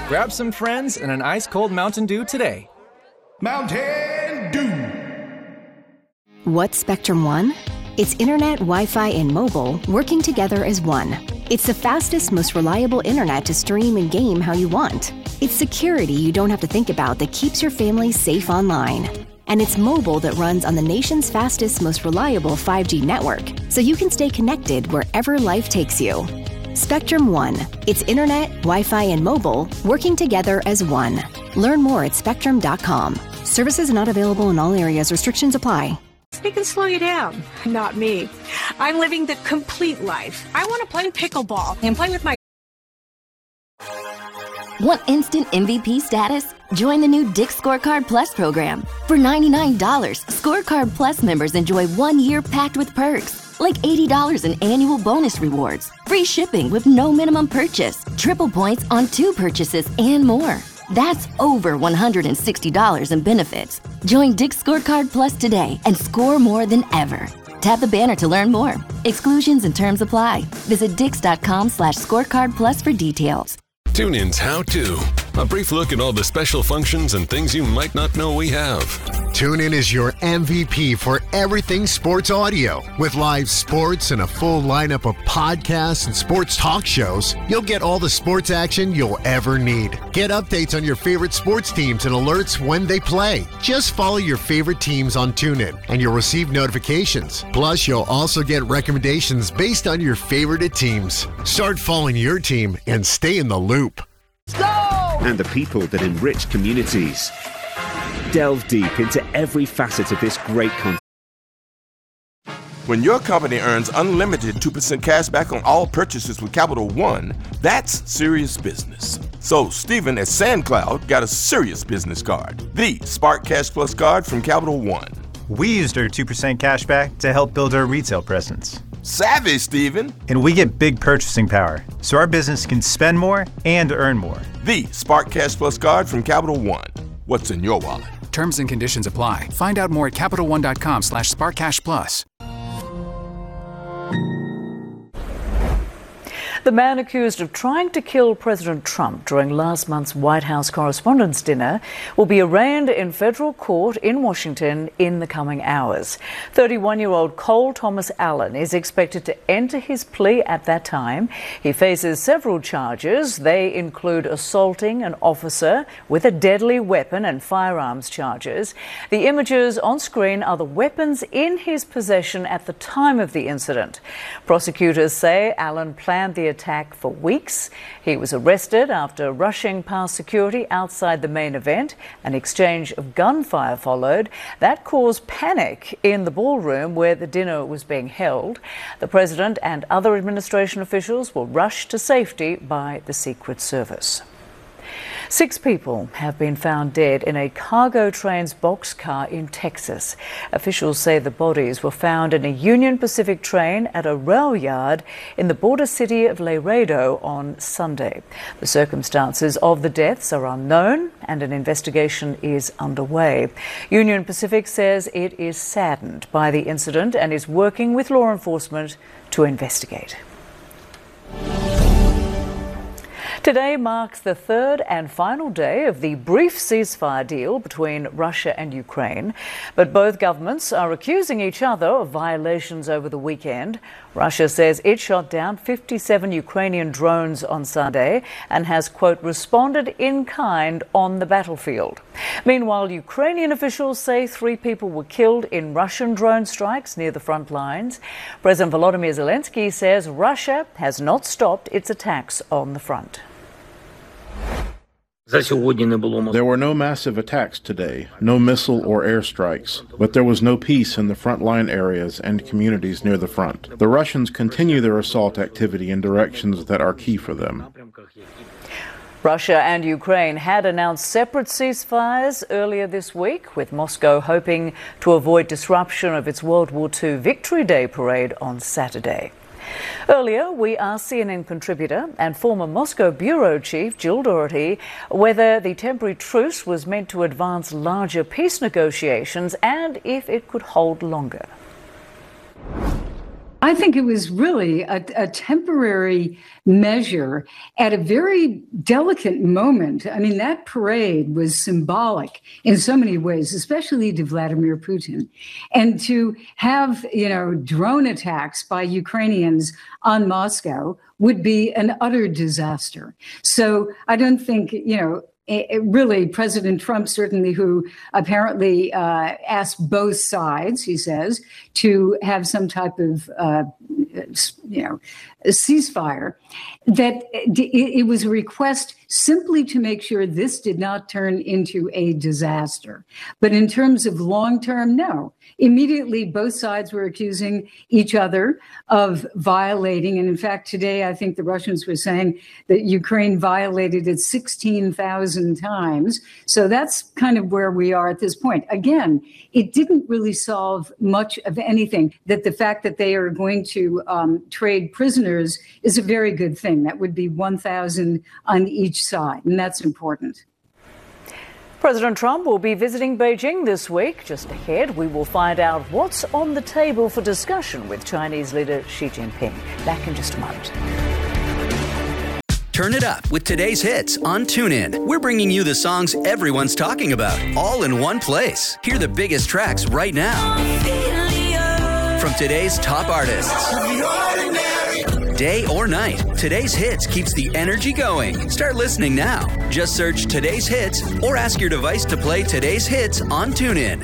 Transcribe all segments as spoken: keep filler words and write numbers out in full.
Grab some friends and an ice-cold Mountain Dew today. Mountain Dew. What's Spectrum One? It's internet, Wi-Fi, and mobile working together as one. It's the fastest, most reliable internet to stream and game how you want. It's security you don't have to think about that keeps your family safe online. And it's mobile that runs on the nation's fastest, most reliable five G network, so you can stay connected wherever life takes you. Spectrum One. It's internet, Wi-Fi, and mobile working together as one. Learn more at spectrum dot com. Services not available in all areas. Restrictions apply. They can slow you down. Not me. I'm living the complete life. I want to play pickleball and play with my... Want instant M V P status? Join the new Dick's Scorecard Plus program. For ninety-nine dollars, Scorecard Plus members enjoy one year packed with perks, like eighty dollars in annual bonus rewards, free shipping with no minimum purchase, triple points on two purchases, and more. That's over one hundred sixty dollars in benefits. Join Dick's Scorecard Plus today and score more than ever. Tap the banner to learn more. Exclusions and terms apply. Visit dix.com slash scorecard plus for details. TuneIn's How To. A brief look at all the special functions and things you might not know we have. TuneIn is your M V P for everything sports audio. With live sports and a full lineup of podcasts and sports talk shows, you'll get all the sports action you'll ever need. Get updates on your favorite sports teams and alerts when they play. Just follow your favorite teams on TuneIn and you'll receive notifications. Plus, you'll also get recommendations based on your favorite teams. Start following your team and stay in the loop. Let's go! And the people that enrich communities. Delve deep into every facet of this great content. When your company earns unlimited two percent cash back on all purchases with Capital One, that's serious business. So Stephen at SandCloud got a serious business card, the Spark Cash Plus card from Capital One. We used our two percent cash back to help build our retail presence. Savvy, Stephen. And we get big purchasing power, so our business can spend more and earn more. The Spark Cash Plus card from Capital One. What's in your wallet? Terms and conditions apply. Find out more at CapitalOne.com slash SparkCashPlus. The man accused of trying to kill President Trump during last month's White House Correspondents' Dinner will be arraigned in federal court in Washington in the coming hours. thirty-one-year-old Cole Thomas Allen is expected to enter his plea at that time. He faces several charges. They include assaulting an officer with a deadly weapon and firearms charges. The images on screen are the weapons in his possession at the time of the incident. Prosecutors say Allen planned the attack for weeks. He was arrested after rushing past security outside the main event. An exchange of gunfire followed. That caused panic in the ballroom where the dinner was being held. The president and other administration officials were rushed to safety by the Secret Service. Six people have been found dead in a cargo train's boxcar in Texas. Officials say the bodies were found in a Union Pacific train at a rail yard in the border city of Laredo on Sunday. The circumstances of the deaths are unknown and an investigation is underway. Union Pacific says it is saddened by the incident and is working with law enforcement to investigate. Today marks the third and final day of the brief ceasefire deal between Russia and Ukraine, but both governments are accusing each other of violations over the weekend. Russia says it shot down fifty-seven Ukrainian drones on Sunday and has, quote, responded in kind on the battlefield. Meanwhile, Ukrainian officials say three people were killed in Russian drone strikes near the front lines. President Volodymyr Zelensky says Russia has not stopped its attacks on the front. There were no massive attacks today, no missile or airstrikes, but there was no peace in the frontline areas and communities near the front. The Russians continue their assault activity in directions that are key for them. Russia and Ukraine had announced separate ceasefires earlier this week, with Moscow hoping to avoid disruption of its World War Two Victory Day parade on Saturday. Earlier, we asked C N N contributor and former Moscow bureau chief Jill Doherty whether the temporary truce was meant to advance larger peace negotiations and if it could hold longer. I think it was really a, a temporary measure at a very delicate moment. I mean, that parade was symbolic in so many ways, especially to Vladimir Putin. And to have, you know, drone attacks by Ukrainians on Moscow would be an utter disaster. So I don't think, you know, It, really, President Trump, certainly, who apparently uh, asked both sides, he says, to have some type of, uh, you know, ceasefire, that it, it was a request simply to make sure this did not turn into a disaster. But in terms of long term, no. Immediately, both sides were accusing each other of violating. And in fact, today, I think the Russians were saying that Ukraine violated it sixteen thousand times. So that's kind of where we are at this point. Again, it didn't really solve much of anything. That the fact that they are going to um, trade prisoners is a very good thing. That would be one thousand on each side. And that's important. President Trump will be visiting Beijing this week. Just ahead, we will find out what's on the table for discussion with Chinese leader Xi Jinping. Back in just a moment. Turn it up with today's hits on TuneIn. We're bringing you the songs everyone's talking about, all in one place. Hear the biggest tracks right now from today's top artists. Day or night, today's hits keeps the energy going. Start listening now. Just search Today's Hits or ask your device to play today's hits on TuneIn.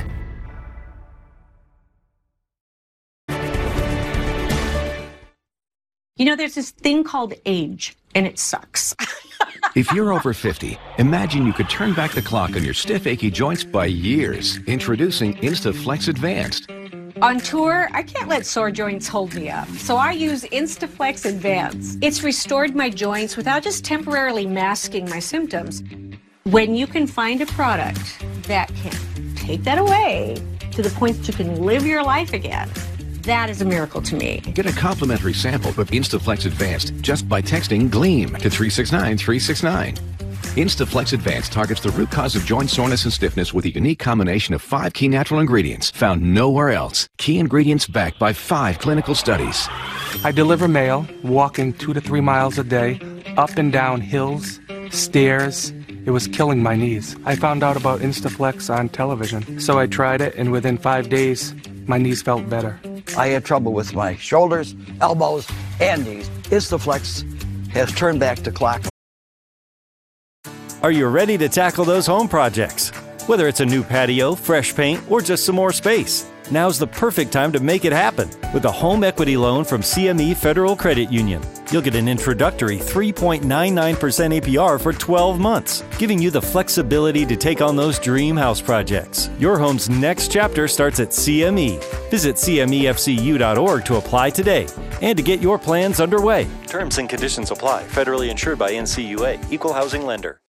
You know, there's this thing called age, and it sucks. If you're over fifty, imagine you could turn back the clock on your stiff, achy joints by years. Introducing InstaFlex Advanced. On tour, I can't let sore joints hold me up, so I use InstaFlex Advance. It's restored my joints without just temporarily masking my symptoms. When you can find a product that can take that away to the point that you can live your life again, that is a miracle to me. Get a complimentary sample of InstaFlex Advanced just by texting GLEAM to three six nine three six nine. InstaFlex Advanced targets the root cause of joint soreness and stiffness with a unique combination of five key natural ingredients found nowhere else. Key ingredients backed by five clinical studies. I deliver mail, walking two to three miles a day, up and down hills, stairs. It was killing my knees. I found out about InstaFlex on television, so I tried it, and within five days, my knees felt better. I had trouble with my shoulders, elbows, and knees. InstaFlex has turned back the clock. Are you ready to tackle those home projects? Whether it's a new patio, fresh paint, or just some more space, now's the perfect time to make it happen with a home equity loan from C M E Federal Credit Union. You'll get an introductory three point nine nine percent A P R for twelve months, giving you the flexibility to take on those dream house projects. Your home's next chapter starts at C M E. Visit C M E F C U dot org to apply today and to get your plans underway. Terms and conditions apply. Federally insured by N C U A. Equal housing lender.